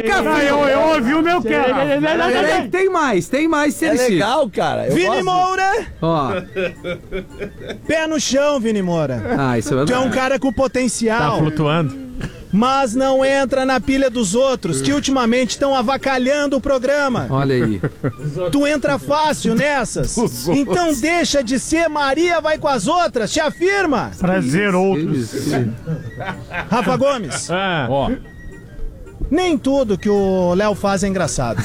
Fica frio. Eu ouvi o meu quero. Peraí, tem mais É legal, cara. Vini Moura! Ó. Pé no chão, Vini Moura. Isso é Tu é um verdade. cara com potencial. Tá flutuando. Mas não entra na pilha dos outros, que ultimamente estão avacalhando o programa. Olha aí. Tu entra fácil nessas. Então deixa de ser Maria vai com as outras, te afirma. Prazer, outros. Rafa Gomes, Ó. nem tudo que o Léo faz é engraçado.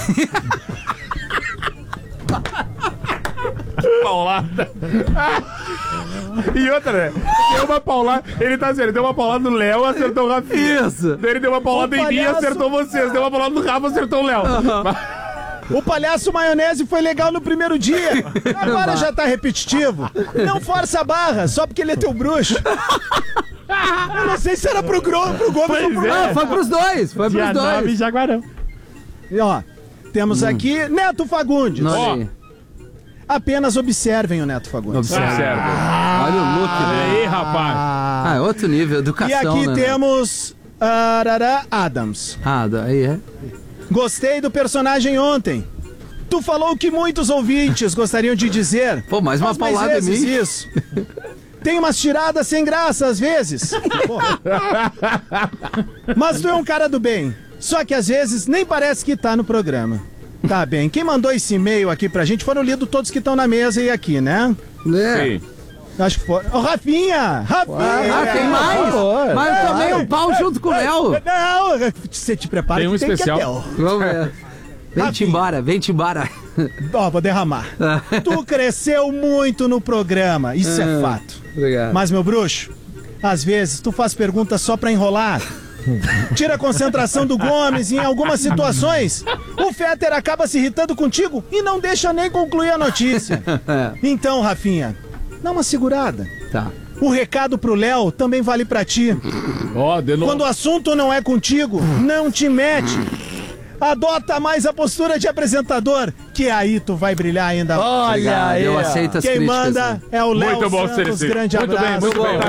Paulada. E outra, né? Deu uma paulada. Ele tá dizendo, ele deu uma paulada no Léo, acertou o Rafinha. Isso. Daí ele deu uma paulada O em mim, palhaço- acertou vocês. Deu uma paulada no Rafa, acertou o Léo. O palhaço maionese foi legal no primeiro dia. Agora já tá repetitivo. Não força a barra, só porque ele é teu bruxo. Eu não sei se era pro Gomes ou pro é. Foi pros dois. Foi Dia pros 9 dois. Jaguarão. E, ó, temos aqui Neto Fagundes. Olha aí. Apenas observem o Neto Fagundes. Observa. Olha o look, né? Aí, rapaz. É outro nível, E educação, aqui né? temos Arara Adams. Daí é. Gostei do personagem ontem. Tu falou o que muitos ouvintes gostariam de dizer. Pô, mais uma Faz mais paulada em vezes mim. isso. Tem umas tiradas sem graça às vezes. Pô. Mas tu é um cara do bem. Só que às vezes nem parece que tá no programa. Tá bem. Quem mandou esse e-mail aqui pra gente foram lidos todos que estão na mesa e aqui, né? Né? Acho que foi. Ô, Rafinha! Rafinha! Tem mais? Mas eu tomei um pau junto com o Léo. Não, você te prepara Tem um que tem especial. que até, ó. Vamos ver. Vem-te embora, vem-te embora. Ó, vou derramar. Tu cresceu muito no programa, isso é fato. Obrigado. Mas, meu bruxo, às vezes tu faz perguntas só pra enrolar. Tira a concentração do Gomes e em algumas situações o Fetter acaba se irritando contigo e não deixa nem concluir a notícia. Então, Rafinha, dá uma segurada. Tá. O recado pro Léo também vale pra ti. Ó, de novo. Quando o assunto não é contigo, não te mete. Adota mais a postura de apresentador, que aí tu vai brilhar ainda. Olha aí. Eu aceito as Quem críticas. manda né? é o Léo Muito bom, Santos, Cerecinho. grande Muito bem, abraço. muito bem.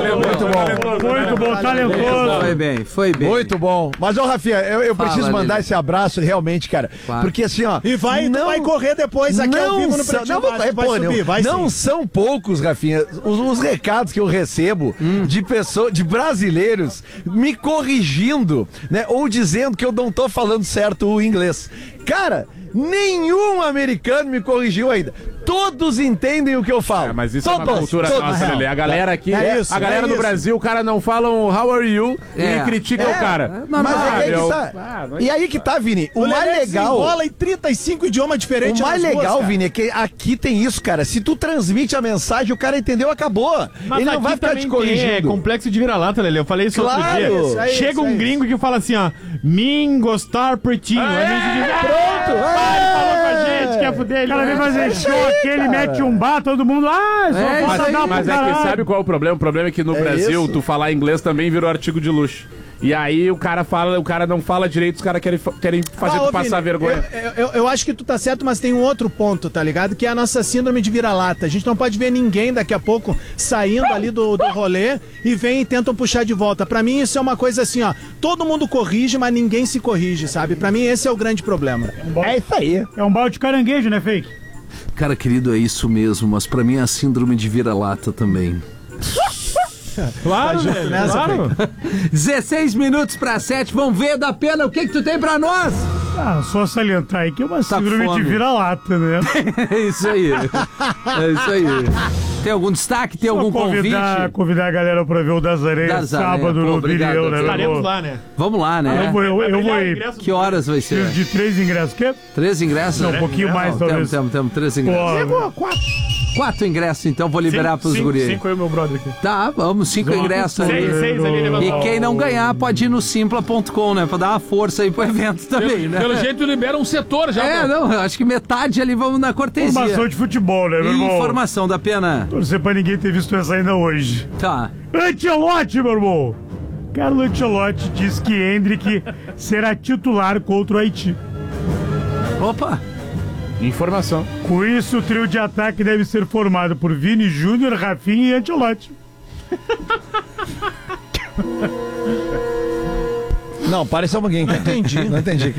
Muito bom. Talentoso. Foi bem, foi bem. Muito bom. Mas, ô, Rafinha, eu Fala, preciso mandar Lili. esse abraço realmente, cara. Claro. Porque assim, ó. E tu vai correr depois aqui ao vivo no Pretinho Básico, vai subir, vai não sim. são poucos, Rafinha, os recados que eu recebo de pessoas, de brasileiros me corrigindo, né? Ou dizendo que eu não tô falando certo o inglês. Cara, nenhum americano me corrigiu ainda. Todos entendem o que eu falo. Mas isso todos, é uma cultura todos. nossa, Lelê. A galera aqui, É isso, a galera é do isso. Brasil, o cara não fala um how are you e critica o cara. Não, Mas não, é aí meu. que tá. E aí que tá, Vini. O mais Lelê legal. desenrola em 35 idiomas diferentes. O mais nas ruas, legal, cara. Vini, é que aqui tem isso, cara. Se tu transmite a mensagem, o cara entendeu, acabou. Ele não vai ficar te corrigindo. É complexo de vira-lata, Lelê. Eu falei isso outro Claro. dia. Isso, é Chega isso, um é gringo que fala assim, ó, mim gostar pretinho. Aí a gente diz, Pronto. ele falou com a gente, quer fuder ele. O cara vem fazer show aqui, ele mete um bar, todo mundo, só É, falta isso aí. dar Mas pro é que caralho. sabe qual é o problema? O problema é que no Brasil, isso. tu falar inglês também virou artigo de luxo. E aí o cara não fala direito, os caras querem fazer ô, tu passar Vini, vergonha. Eu acho que tu tá certo, mas tem um outro ponto, tá ligado? Que é a nossa síndrome de vira-lata. A gente não pode ver ninguém daqui a pouco saindo ali do rolê e vem e tentam puxar de volta. Pra mim isso é uma coisa assim, ó. Todo mundo corrige, mas ninguém se corrige, sabe? Pra mim esse é o grande problema. É isso aí. É um balde de caranguejo, né, Fake? Cara querido, é isso mesmo, mas pra mim é a síndrome de vira-lata também. Claro, junto velho, nessa, claro. 16 minutos pra 7, vamos ver da pena o que tu tem pra nós? Só salientar aí que é uma síndrome fome. de vira-lata, né? É isso aí. É isso aí. Tem algum destaque? Tem algum convite? Convidar a galera pra ver o das Areias Das Areias, sábado pô, no obrigado, Vireu, né? meu Estaremos irmão? lá, né? Vamos lá, né? Eu vou ir. Que horas vai ser? Preciso de 3 ingressos. Quê? 3 ingressos? Não, um pouquinho mais, talvez. Temos 3 ingressos. Pô, 4 ingressos, então vou liberar pros guri. 5 eu e meu brother aqui. Tá, vamos, 5 ingressos ali. 6 ali, né, E quem não ganhar pode ir no simpla.com, né? Pra dar uma força aí pro evento também, né? Pelo jeito libera um setor já. É, não, eu acho que metade ali vamos na cortesia. Informação de futebol, né, meu irmão? Informação da pena. Torcer pra ninguém ter visto essa ainda hoje. Tá. Ancelotti, meu irmão! Carlo Ancelotti diz que Hendrick será titular contra o Haiti. Opa! Informação. Com isso, o trio de ataque deve ser formado por Vini Júnior, Rafinha e Ancelotti. Não, para só um pouquinho. Não entendi. Não entendi, cara.